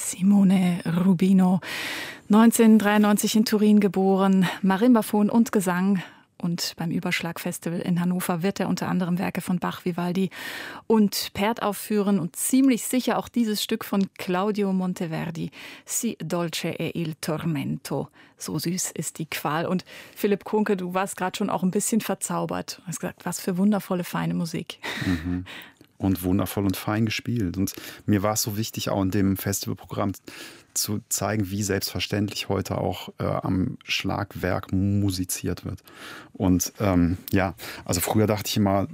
Simone Rubino, 1993 in Turin geboren, Marimbaphon und Gesang. Und beim Überschlag-Festival in Hannover wird er unter anderem Werke von Bach, Vivaldi und Pärt aufführen und ziemlich sicher auch dieses Stück von Claudio Monteverdi, Si dolce è il tormento. So süß ist die Qual. Und Philipp Kuhnke, du warst gerade schon auch ein bisschen verzaubert. Du hast gesagt, was für wundervolle, feine Musik. Mhm. Und wundervoll und fein gespielt. Und mir war es so wichtig, auch in dem Festivalprogramm zu zeigen, wie selbstverständlich heute auch am Schlagwerk musiziert wird. Und also früher dachte ich immer,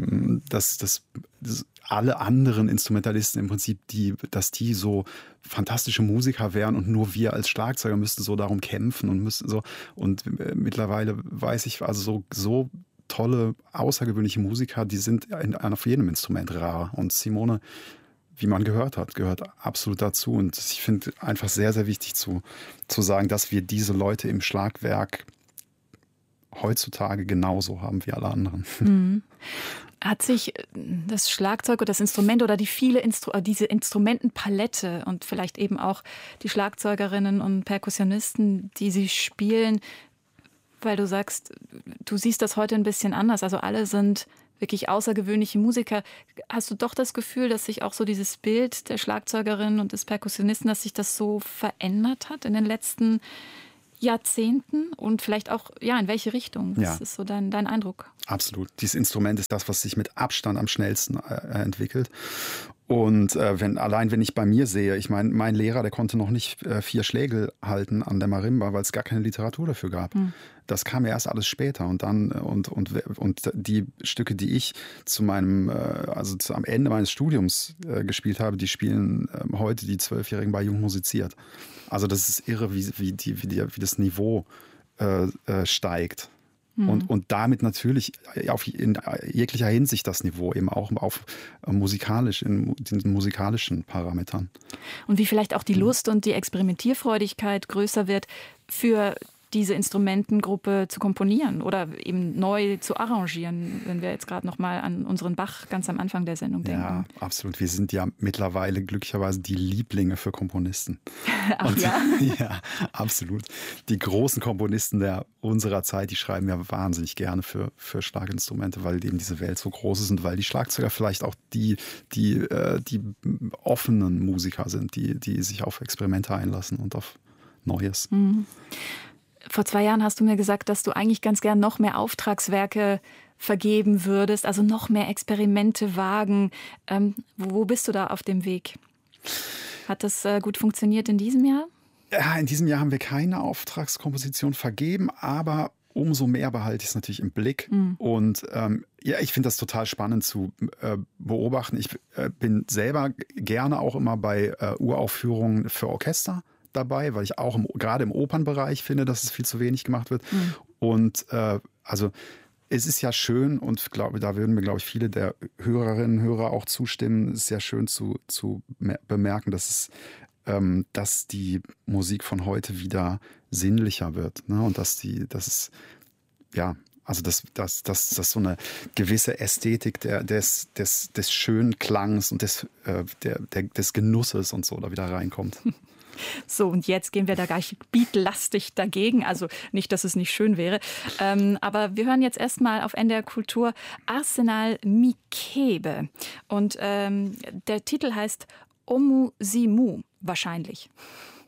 dass alle anderen Instrumentalisten im Prinzip, dass die so fantastische Musiker wären und nur wir als Schlagzeuger müssten so darum kämpfen und müssten so. Und mittlerweile weiß ich, also so tolle, außergewöhnliche Musiker, die sind auf jedem Instrument rar. Und Simone, wie man gehört hat, gehört absolut dazu. Und ich finde einfach sehr, sehr wichtig zu sagen, dass wir diese Leute im Schlagwerk heutzutage genauso haben wie alle anderen. Mhm. Hat sich das Schlagzeug oder das Instrument oder diese Instrumentenpalette und vielleicht eben auch die Schlagzeugerinnen und Perkussionisten, die sie spielen, weil du sagst, du siehst das heute ein bisschen anders. Also alle sind wirklich außergewöhnliche Musiker. Hast du doch das Gefühl, dass sich auch so dieses Bild der Schlagzeugerin und des Perkussionisten, dass sich das so verändert hat in den letzten Jahrzehnten? Und vielleicht auch, in welche Richtung? Was ist so dein Eindruck? Absolut. Dieses Instrument ist das, was sich mit Abstand am schnellsten entwickelt. Und wenn ich bei mir sehe, ich meine, mein Lehrer, der konnte noch nicht 4 Schlägel halten an der Marimba, weil es gar keine Literatur dafür gab. Das kam erst alles später. Und dann und die Stücke, die ich am Ende meines Studiums gespielt habe, die spielen heute die 12-Jährigen bei Jung musiziert. Also das ist irre, wie das Niveau steigt. Und damit natürlich in jeglicher Hinsicht das Niveau eben auch auf in den musikalischen Parametern. Und wie vielleicht auch die Lust und die Experimentierfreudigkeit größer wird, für diese Instrumentengruppe zu komponieren oder eben neu zu arrangieren, wenn wir jetzt gerade noch mal an unseren Bach ganz am Anfang der Sendung denken. Ja, absolut. Wir sind ja mittlerweile glücklicherweise die Lieblinge für Komponisten. Ach ja? Ja, absolut. Die großen Komponisten unserer Zeit, die schreiben ja wahnsinnig gerne für Schlaginstrumente, weil eben diese Welt so groß ist und weil die Schlagzeuger vielleicht auch die offenen Musiker sind, die sich auf Experimente einlassen und auf Neues. Mhm. Vor 2 Jahren hast du mir gesagt, dass du eigentlich ganz gern noch mehr Auftragswerke vergeben würdest, also noch mehr Experimente wagen. Wo bist du da auf dem Weg? Hat das gut funktioniert in diesem Jahr? Ja, in diesem Jahr haben wir keine Auftragskomposition vergeben, aber umso mehr behalte ich es natürlich im Blick. Und ich finde das total spannend zu beobachten. Ich bin selber gerne auch immer bei Uraufführungen für Orchester dabei, weil ich auch gerade im Opernbereich finde, dass es viel zu wenig gemacht wird. Und es ist ja schön und da würden mir, glaube ich, viele der Hörerinnen und Hörer auch zustimmen, es ist ja schön zu bemerken, dass die Musik von heute wieder sinnlicher wird, ne? Und dass so eine gewisse Ästhetik des schönen Klangs und des Genusses und so da wieder reinkommt. So, und jetzt gehen wir da gleich beatlastig dagegen. Also nicht, dass es nicht schön wäre. Aber wir hören jetzt erstmal auf NDR Kultur Arsenal Mikebe. Und der Titel heißt Omu Simu, wahrscheinlich.